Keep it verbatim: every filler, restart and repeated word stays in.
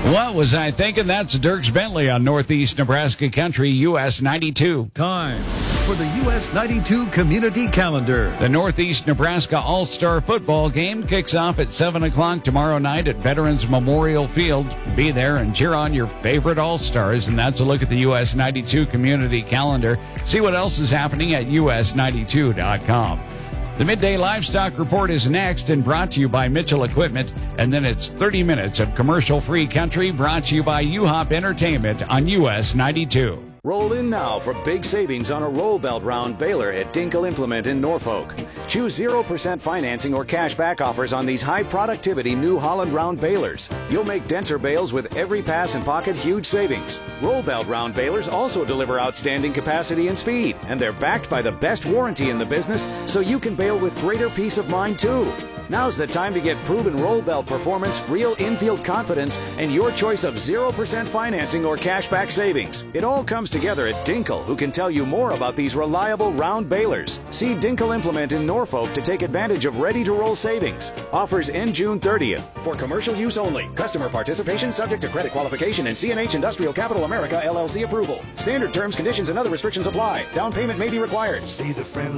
What was I thinking? That's Dierks Bentley on Northeast Nebraska Country, U S ninety-two. Time for the U S ninety-two Community Calendar. The Northeast Nebraska All-Star Football Game kicks off at seven o'clock tomorrow night at Veterans Memorial Field. Be there and cheer on your favorite All-Stars, and that's a look at the U S ninety-two Community Calendar. See what else is happening at U S ninety-two dot com. The Midday Livestock Report is next and brought to you by Mitchell Equipment. And then it's thirty minutes of commercial-free country brought to you by U Hop Entertainment on U S ninety-two. Roll in now for big savings on a roll belt round baler at Dinkel Implement in Norfolk. Choose zero percent financing or cash back offers on these high productivity New Holland round balers. You'll make denser bales with every pass and pocket huge savings. Roll belt round balers also deliver outstanding capacity and speed, and they're backed by the best warranty in the business, so you can bale with greater peace of mind too. Now's the time to get proven roll belt performance, real infield confidence, and your choice of zero percent financing or cashback savings. It all comes together at Dinkel, who can tell you more about these reliable round balers. See Dinkel Implement in Norfolk to take advantage of ready-to-roll savings. Offers end June thirtieth. For commercial use only. Customer participation subject to credit qualification and C and H Industrial Capital America L L C approval. Standard terms, conditions, and other restrictions apply. Down payment may be required. See the friendly